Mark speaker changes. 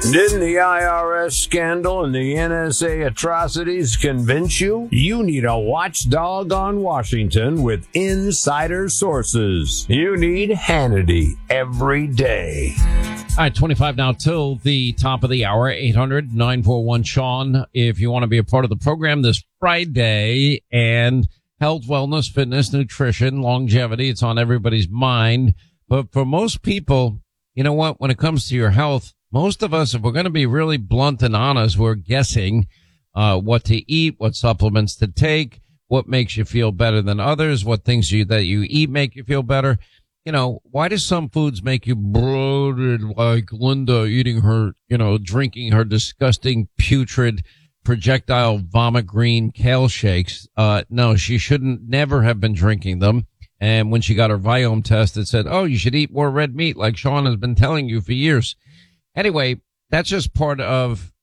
Speaker 1: Didn't the IRS scandal and the NSA atrocities convince you? You need a watchdog on Washington with insider sources. You need Hannity every day.
Speaker 2: All right, 25 now till the top of the hour, 800-941-SEAN. If you want to be a part of the program this Friday, and health, wellness, fitness, nutrition, longevity, it's on everybody's mind. But for most people, you know what, when it comes to your health, most of us, if we're going to be really blunt and honest, we're guessing what to eat, what supplements to take, what makes you feel better than others, what things that you eat make you feel better. You know, why do some foods make you bloated like Linda eating her, drinking her disgusting, putrid, projectile vomit green kale shakes? No, she shouldn't never have been drinking them. And when she got her Viome test, it said, oh, you should eat more red meat like Sean has been telling you for years. Anyway, that's just part of